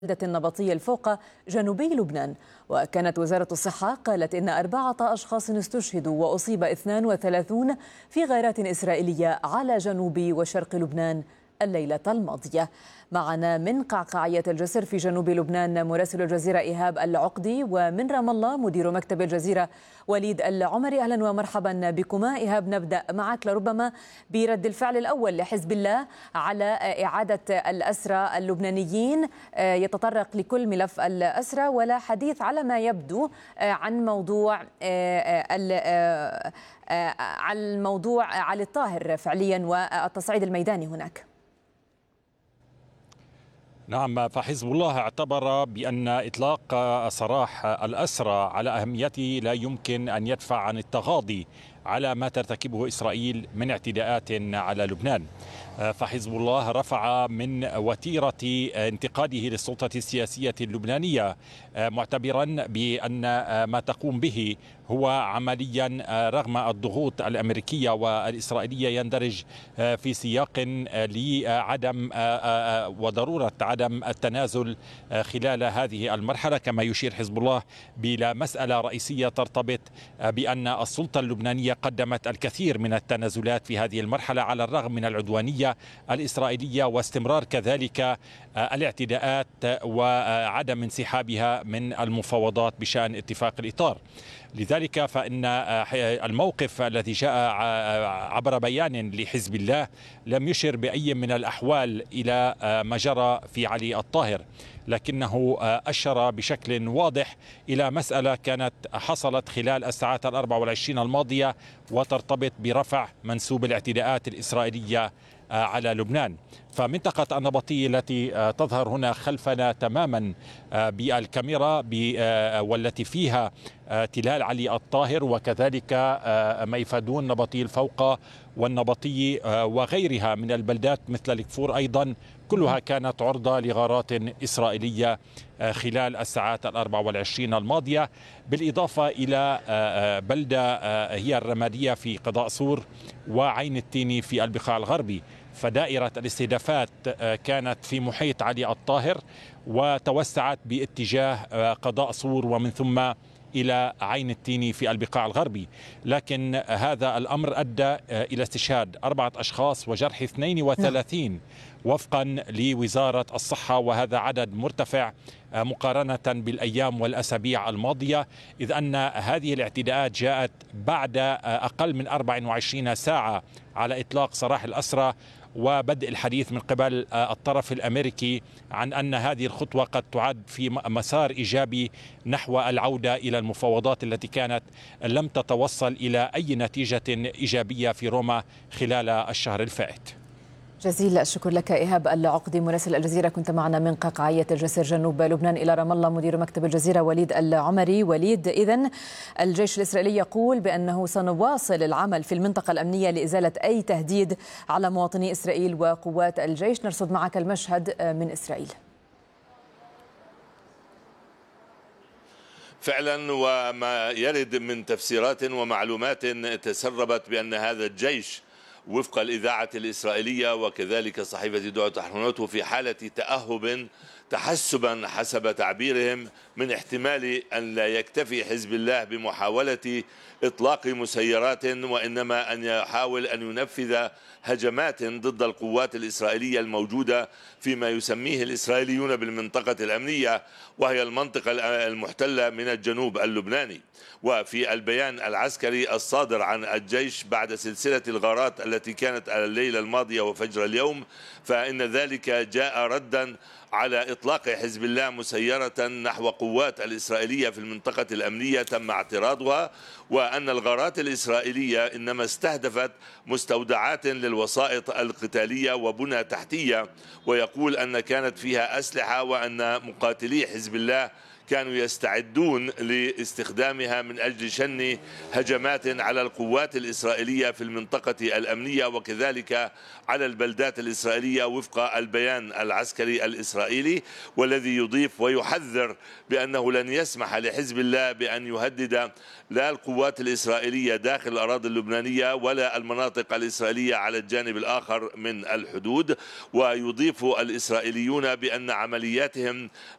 النبطي الفوق جنوبي لبنان. وكانت وزارة الصحة قالت إن 4 أشخاص استشهدوا وأصيب 32 في غارات إسرائيلية على جنوب وشرق لبنان الليلة الماضية. معنا من قعقاعية الجسر في جنوب لبنان مراسل الجزيرة إيهاب العقدي، ومن رام الله مدير مكتب الجزيرة وليد العمري. أهلا ومرحبا بكما. إيهاب، نبدأ معك لربما برد الفعل الأول لحزب الله على إعادة الأسرى اللبنانيين. يتطرق لكل ملف الأسرى ولا حديث على ما يبدو عن موضوع علي الطاهر فعليا والتصعيد الميداني هناك. نعم، فحزب الله اعتبر بأن إطلاق سراح الأسرى على أهميته لا يمكن أن يدفع عن التغاضي على ما ترتكبه إسرائيل من اعتداءات على لبنان. فحزب الله رفع من وتيرة انتقاده للسلطة السياسية اللبنانية، معتبرا بأن ما تقوم به هو عمليا رغم الضغوط الأمريكية والإسرائيلية يندرج في سياق لعدم وضرورة عدم التنازل خلال هذه المرحلة. كما يشير حزب الله بلا مسألة رئيسية ترتبط بأن السلطة اللبنانية قدمت الكثير من التنازلات في هذه المرحلة على الرغم من العدوانية الإسرائيلية واستمرار كذلك الاعتداءات وعدم انسحابها من المفاوضات بشأن اتفاق الإطار. لذلك فإن الموقف الذي جاء عبر بيان لحزب الله لم يشر بأي من الأحوال إلى ما جرى في علي الطاهر، لكنه أشر بشكل واضح إلى مسألة كانت حصلت خلال الساعات 24 الماضية وترتبط برفع منسوب الاعتداءات الإسرائيلية على لبنان. فمنطقة النبطي التي تظهر هنا خلفنا تماما بالكاميرا والتي فيها تلال علي الطاهر وكذلك ميفادون نبطي الفوقة والنبطي وغيرها من البلدات مثل الكفور أيضا، كلها كانت عرضة لغارات إسرائيلية خلال الساعات 24 الماضية، بالإضافة إلى بلدة هي الرمادية في قضاء صور وعين التيني في البقاع الغربي. فدائرة الاستهدافات كانت في محيط علي الطاهر وتوسعت باتجاه قضاء صور ومن ثم إلى عين التيني في البقاع الغربي. لكن هذا الأمر أدى إلى استشهاد 4 أشخاص وجرح 32 وفقا لوزارة الصحة، وهذا عدد مرتفع مقارنة بالأيام والأسابيع الماضية، إذ أن هذه الاعتداءات جاءت بعد أقل من 24 ساعة على إطلاق سراح الأسرى وبدء الحديث من قبل الطرف الأمريكي عن أن هذه الخطوة قد تعد في مسار إيجابي نحو العودة إلى المفاوضات التي كانت لم تتوصل إلى أي نتيجة إيجابية في روما خلال الشهر الفائت. جزيل الشكر لك إيهاب العقدي مراسل الجزيرة، كنت معنا من قعقاعية الجسر جنوب لبنان. إلى رام الله مدير مكتب الجزيرة وليد العمري. وليد، إذن الجيش الإسرائيلي يقول بأنه سنواصل العمل في المنطقة الأمنية لإزالة أي تهديد على مواطني إسرائيل وقوات الجيش. نرصد معك المشهد من إسرائيل. فعلا، وما يرد من تفسيرات ومعلومات تسربت بأن هذا الجيش وفق الإذاعة الإسرائيلية وكذلك صحيفة دعوة أحرنوت في حالة تأهب تحسبا حسب تعبيرهم من احتمال أن لا يكتفي حزب الله بمحاولة إطلاق مسيرات، وإنما أن يحاول أن ينفذ هجمات ضد القوات الإسرائيلية الموجودة فيما يسميه الإسرائيليون بالمنطقة الأمنية، وهي المنطقة المحتلة من الجنوب اللبناني. وفي البيان العسكري الصادر عن الجيش بعد سلسلة الغارات التي كانت الليلة الماضية وفجر اليوم، فإن ذلك جاء ردا على إطلاق حزب الله مسيرة نحو قوات الإسرائيلية في المنطقة الأمنية تم اعتراضها، وأن الغارات الإسرائيلية إنما استهدفت مستودعات للوسائط القتالية وبنى تحتية، ويقول أن كانت فيها أسلحة وأن مقاتلي حزب الله كانوا يستعدون لاستخدامها من أجل شن هجمات على القوات الإسرائيلية في المنطقة الأمنية وكذلك على البلدات الإسرائيلية وفق البيان العسكري الإسرائيلي، والذي يضيف ويحذر بأنه لن يسمح لحزب الله بأن يهدد لا القوات الإسرائيلية داخل الأراضي اللبنانية ولا المناطق الإسرائيلية على الجانب الآخر من الحدود. ويضيف الإسرائيليون بأن عملياتهم